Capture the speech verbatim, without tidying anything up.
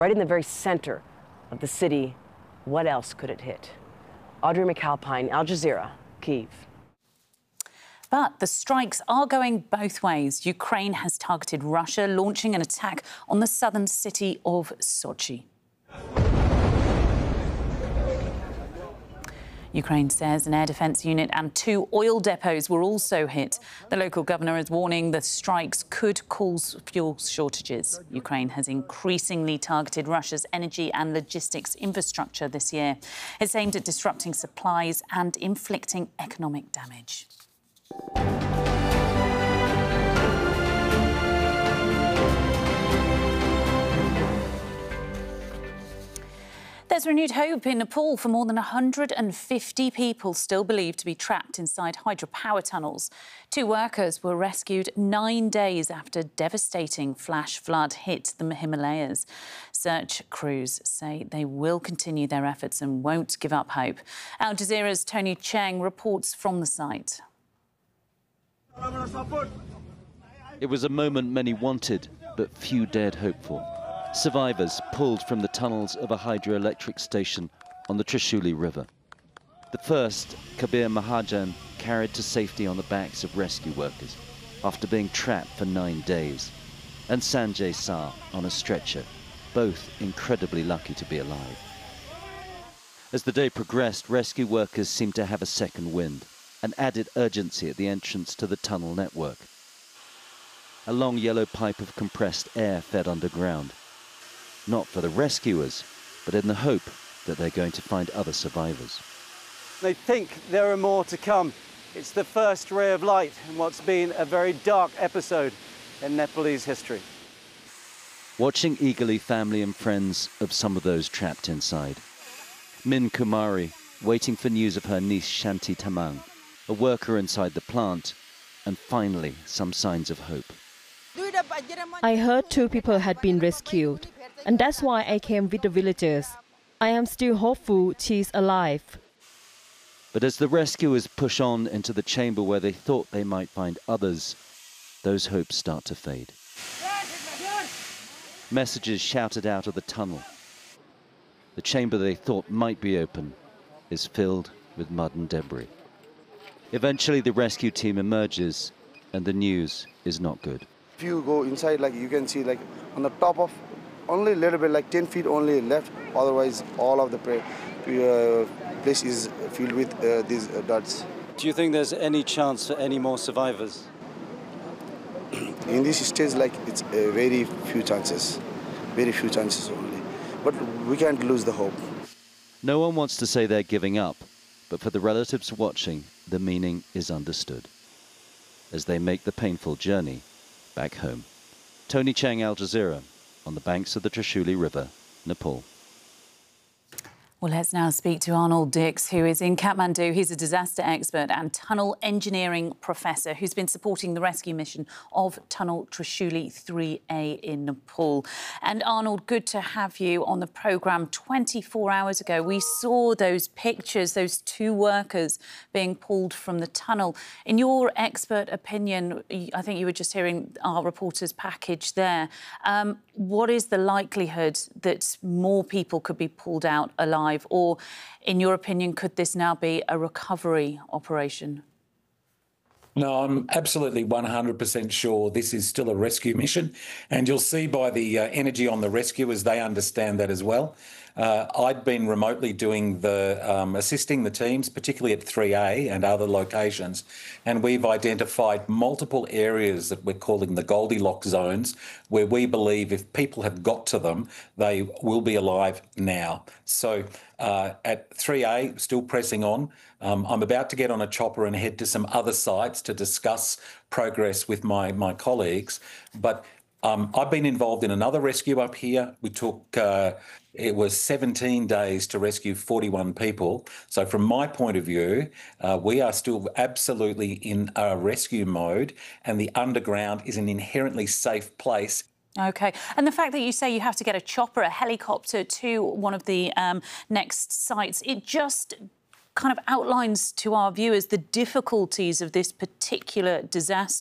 Right in the very center of the city, what else could it hit? Audrey McAlpine, Al Jazeera, Kyiv. But the strikes are going both ways. Ukraine has targeted Russia, launching an attack on the southern city of Sochi. Ukraine says an air defence unit and two oil depots were also hit. The local governor is warning the strikes could cause fuel shortages. Ukraine has increasingly targeted Russia's energy and logistics infrastructure this year. It's aimed at disrupting supplies and inflicting economic damage. There's renewed hope in Nepal for more than one hundred fifty people still believed to be trapped inside hydropower tunnels. Two workers were rescued nine days after devastating flash flood hit the Himalayas. Search crews say they will continue their efforts and won't give up hope. Al Jazeera's Tony Cheng reports from the site. It was a moment many wanted, but few dared hope for. Survivors pulled from the tunnels of a hydroelectric station on the Trishuli River. The first, Kabir Mahajan, carried to safety on the backs of rescue workers after being trapped for nine days. And Sanjay Saar on a stretcher, both incredibly lucky to be alive. As the day progressed, rescue workers seemed to have a second wind, an added urgency at the entrance to the tunnel network. A long yellow pipe of compressed air fed underground. Not for the rescuers, but in the hope that they're going to find other survivors. They think there are more to come. It's the first ray of light in what's been a very dark episode in Nepalese history. Watching eagerly family and friends of some of those trapped inside. Min Kumari, waiting for news of her niece Shanti Tamang, a worker inside the plant, and finally some signs of hope. I heard two people had been rescued, and that's why I came with the villagers. I am still hopeful she's alive. But as the rescuers push on into the chamber where they thought they might find others, those hopes start to fade. Messages shouted out of the tunnel. The chamber they thought might be open is filled with mud and debris. Eventually the rescue team emerges and the news is not good. If you go inside, like you can see, like on the top of only a little bit, like ten feet only left. Otherwise, all of the uh, place is filled with uh, these uh, duds. Do you think there's any chance for any more survivors? In this stage, like it's uh, very few chances, very few chances only. But we can't lose the hope. No one wants to say they're giving up, but for the relatives watching, the meaning is understood as they make the painful journey back home. Tony Cheng, Al Jazeera, on the banks of the Trishuli River, Nepal. Well, let's now speak to Arnold Dix, who is in Kathmandu. He's a disaster expert and tunnel engineering professor who's been supporting the rescue mission of Tunnel Trishuli three A in Nepal. And Arnold, good to have you on the programme. twenty-four hours ago, we saw those pictures, those two workers being pulled from the tunnel. In your expert opinion, I think you were just hearing our reporter's package there. Um, what is the likelihood that more people could be pulled out alive? Or, in your opinion, could this now be a recovery operation? No, I'm absolutely one hundred percent sure this is still a rescue mission. And you'll see by the uh, energy on the rescuers, they understand that as well. Uh, I'd been remotely doing the, um, assisting the teams, particularly at three A and other locations, and we've identified multiple areas that we're calling the Goldilocks zones, where we believe if people have got to them, they will be alive now. So uh, at three A, still pressing on. Um, I'm about to get on a chopper and head to some other sites to discuss progress with my, my colleagues, but Um, I've been involved in another rescue up here. We took, uh, it was seventeen days to rescue forty-one people. So from my point of view, uh, we are still absolutely in a rescue mode, and the underground is an inherently safe place. OK. And the fact that you say you have to get a chopper, a helicopter to one of the um, next sites, it just kind of outlines to our viewers the difficulties of this particular disaster.